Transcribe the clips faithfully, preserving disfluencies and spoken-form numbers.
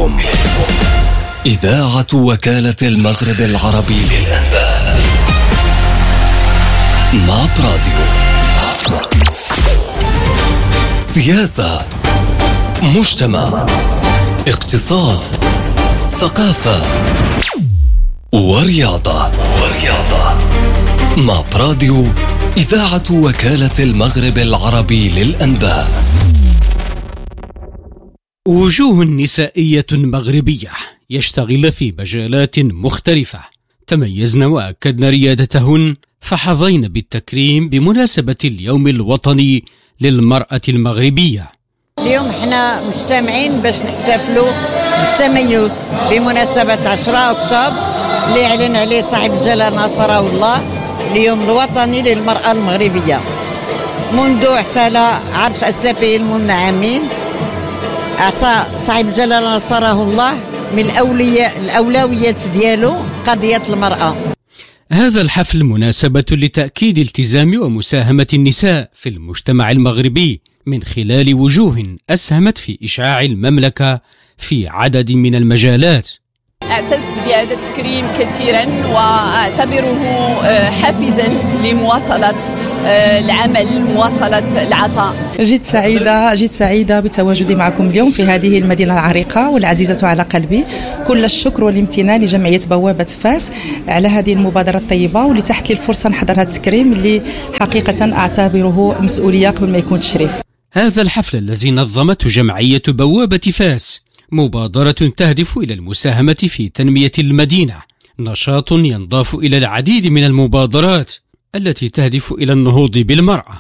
إليكم إذاعة وكالة المغرب العربي للأنباء. ماب راديو. سياسة، مجتمع، اقتصاد، ثقافة ورياضة. ماب راديو، إذاعة وكالة المغرب العربي للأنباء. وجوه نسائية مغربية يشتغل في مجالات مختلفة، تميزن وأكدن ريادتهن، فحظين بالتكريم بمناسبة اليوم الوطني للمرأة المغربية. اليوم احنا مجتمعين باش نحتفلوا بالتميز بمناسبة عشرة أكتوبر اللي اعلن عليه صاحب الجلالة نصره الله، اليوم الوطني للمرأة المغربية. منذ احتل عرش أسلافه المنعمين أعطى صاحب الجلالة نصره الله من الأولياء الأولويات ديالو قضية المرأة. هذا الحفل مناسبة لتأكيد التزام ومساهمة النساء في المجتمع المغربي من خلال وجوه أسهمت في إشعاع المملكة في عدد من المجالات. أعتز بهذا التكريم كثيرا وأعتبره حافزا لمواصلة العمل، مواصلة العطاء. جيت سعيدة جيت سعيدة بتواجدي معكم اليوم في هذه المدينة العريقة والعزيزة على قلبي. كل الشكر والامتنان لجمعية بوابة فاس على هذه المبادرة الطيبة، واللي تحت لي الفرصة نحضر هذا التكريم اللي حقيقة أعتبره مسؤولية قبل ما يكون تشريف. هذا الحفل الذي نظمته جمعية بوابة فاس مبادرة تهدف إلى المساهمة في تنمية المدينة، نشاط ينضاف إلى العديد من المبادرات التي تهدف إلى النهوض بالمرأة.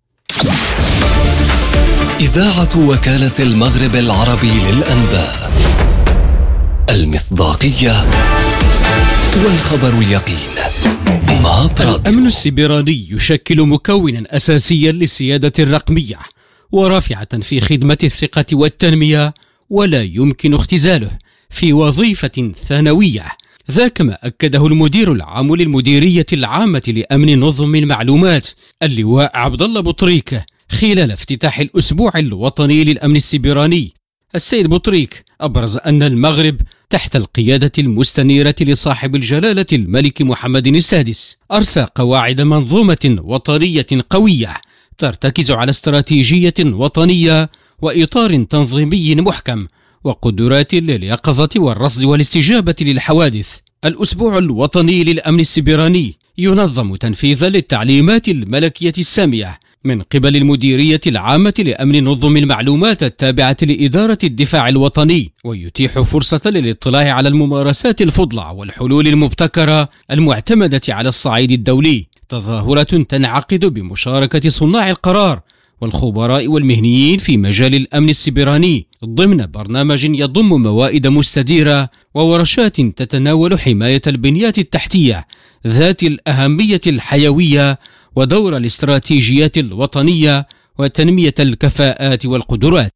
إذاعة وكالة المغرب العربي للأنباء. المصداقية والخبر اليقين. الأمن السيبراني يشكل مكونا أساسيا للسيادة الرقمية ورافعة في خدمة الثقة والتنمية، ولا يمكن اختزاله في وظيفة ثانوية. ذاك ما أكده المدير العام للمديرية العامة لأمن نظم المعلومات اللواء عبد الله بطريك خلال افتتاح الأسبوع الوطني للأمن السيبراني. السيد بطريك أبرز أن المغرب تحت القيادة المستنيرة لصاحب الجلالة الملك محمد السادس أرسى قواعد منظومة وطنية قوية ترتكز على استراتيجية وطنية وإطار تنظيمي محكم وقدرات لليقظة والرصد والاستجابة للحوادث. الأسبوع الوطني للأمن السيبراني ينظم تنفيذا للتعليمات الملكية السامية من قبل المديرية العامة لأمن نظم المعلومات التابعة لإدارة الدفاع الوطني، ويتيح فرصة للاطلاع على الممارسات الفضلى والحلول المبتكرة المعتمدة على الصعيد الدولي. تظاهرة تنعقد بمشاركة صناع القرار والخبراء والمهنيين في مجال الأمن السيبراني ضمن برنامج يضم موائد مستديرة وورشات تتناول حماية البنيات التحتية ذات الأهمية الحيوية ودور الاستراتيجيات الوطنية وتنمية الكفاءات والقدرات.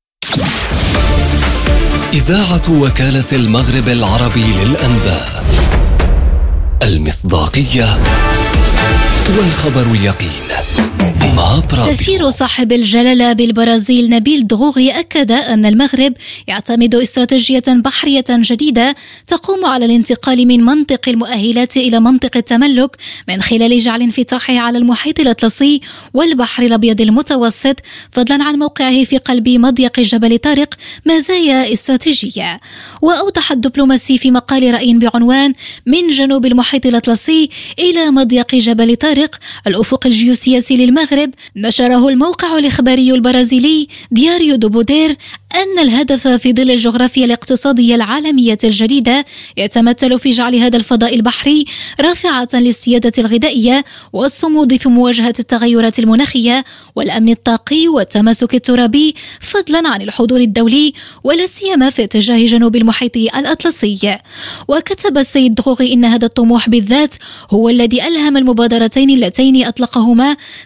إذاعة وكالة المغرب العربي للأنباء. المصداقية والخبر اليقين. سفير صاحب الجلالة بالبرازيل نبيل دغوغي أكد أن المغرب يعتمد استراتيجية بحرية جديدة تقوم على الانتقال من منطق المؤهلات إلى منطق التملك من خلال جعل انفتاحه على المحيط الأطلسي والبحر الأبيض المتوسط، فضلا عن موقعه في قلب مضيق جبل طارق مزايا استراتيجية. وأوضح الدبلوماسي في مقال رأي بعنوان من جنوب المحيط الأطلسي إلى مضيق جبل طارق الأفق الجيوسياسي للمغرب، نشره الموقع الإخباري البرازيلي دياريو دو بودير أن الهدف في ظل الجغرافيا الاقتصادية العالمية الجديدة يتمثل في جعل هذا الفضاء البحري رافعة للسيادة الغذائية والصمود في مواجهة التغيرات المناخية والأمن الطاقي والتماسك الترابي، فضلا عن الحضور الدولي ولا سيما في اتجاه جنوب المحيط الأطلسي. وكتب السيد دغوغي إن هذا الطموح بالذات هو الذي ألهم المبادرتين اللتين أطلقهما صاحب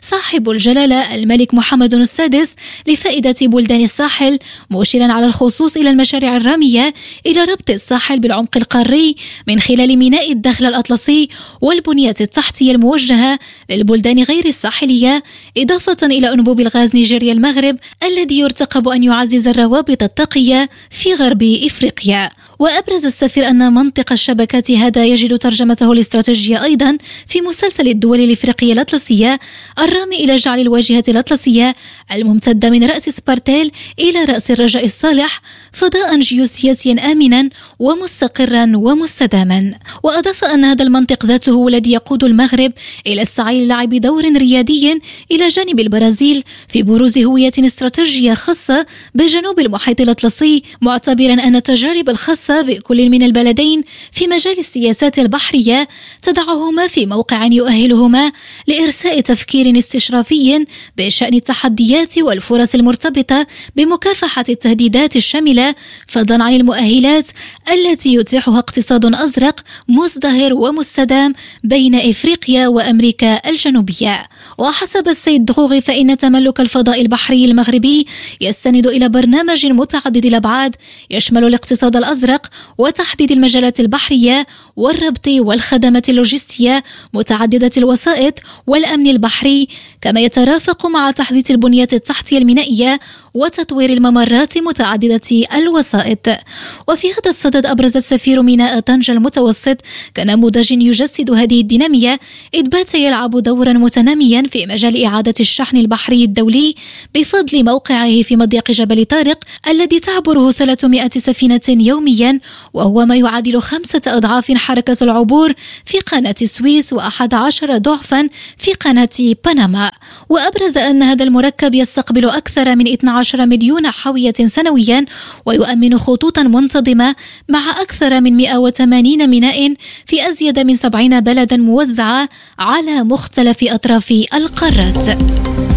صاحب الجلالة الملك محمد السادس لفائدة بلدان الساحل، مشيرا على الخصوص إلى المشاريع الرامية إلى ربط الساحل بالعمق القاري من خلال ميناء الداخل الأطلسي والبنية التحتية الموجهة للبلدان غير الساحلية، إضافة إلى أنبوب الغاز نيجيريا المغرب الذي يرتقب أن يعزز الروابط الطاقية في غرب إفريقيا. وأبرز السفير أن منطق الشبكات هذا يجد ترجمته الاستراتيجية أيضا في مسلسل الدول الإفريقية الأطلسية الرامي إلى جعل الواجهة الأطلسية الممتدة من رأس سبارتيل إلى رأس الرجاء الصالح فضاء جيوسياسيا آمنا ومستقرا ومستداما. وأضاف أن هذا المنطق ذاته هو الذي يقود المغرب إلى السعي للعب دور ريادي إلى جانب البرازيل في بروز هوية استراتيجية خاصة بجنوب المحيط الأطلسي، معتبرا أن التجارب الخاصة بكل من البلدين في مجال السياسات البحرية تضعهما في موقع يؤهلهما لإرساء تفكير استشرافي بشأن التحديات والفرص المرتبطة بمكافحة التهديدات الشاملة، فضلا عن المؤهلات التي يتيحها اقتصاد أزرق مزدهر ومستدام بين إفريقيا وأمريكا الجنوبية. وحسب السيد دغوغي فإن تملك الفضاء البحري المغربي يستند إلى برنامج متعدد الأبعاد يشمل الاقتصاد الأزرق وتحديد المجالات البحرية والربط والخدمات اللوجستية متعددة الوسائط والأمن البحري، كما يترافق مع تحديث البنيات التحتية المينائية وتطوير الممرات متعددة الوسائط. وفي هذا الصدد أبرز السفير ميناء طنجة المتوسط كنموذج يجسد هذه الدينامية، إذ بات يلعب دورا متناميا في مجال إعادة الشحن البحري الدولي بفضل موقعه في مضيق جبل طارق الذي تعبره ثلاثمائة سفينة يوميا، وهو ما يعادل خمسة أضعاف حركة العبور في قناة السويس وأحد عشر ضعفا في قناة بنما. وأبرز أن هذا المركب يستقبل أكثر من اثني عشر مليون حاوية سنويا ويؤمن خطوطا منتظمة مع أكثر من مئة وثمانين ميناء في أزيد من سبعين بلدا موزعة على مختلف أطراف القارات.